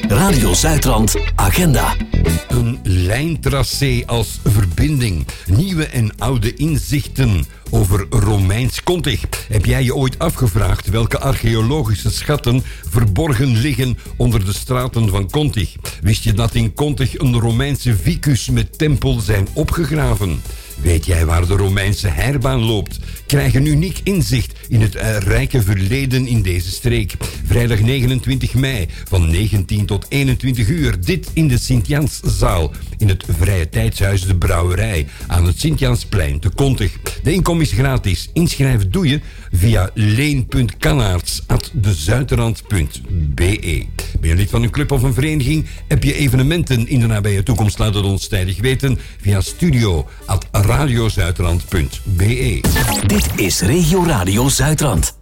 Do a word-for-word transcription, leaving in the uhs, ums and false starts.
Radio Zuidrand Agenda. Een lijntracé als verbinding. Nieuwe en oude inzichten over Romeins Kontig. Heb jij je ooit afgevraagd welke archeologische schatten verborgen liggen onder de straten van Kontig? Wist je dat in Kontig een Romeinse vicus met tempel zijn opgegraven? Weet jij waar de Romeinse heirbaan loopt? Krijg een uniek inzicht in het uh, rijke verleden in deze streek. Vrijdag negenentwintig mei van negentien tot eenentwintig uur. Dit in de Sint-Janszaal in het Vrije Tijdshuis De Brouwerij aan het Sint-Jansplein te Kontig. De inkom is gratis. Inschrijf doe je via leen punt kannaerts apenstaartje dezuiderrand punt be. Ben je lid van een club of een vereniging? Heb je evenementen in de nabije toekomst? Laat het ons tijdig weten via studio apenstaartje radiozuiderand punt be. Dit is Regio Radio Zuidrand.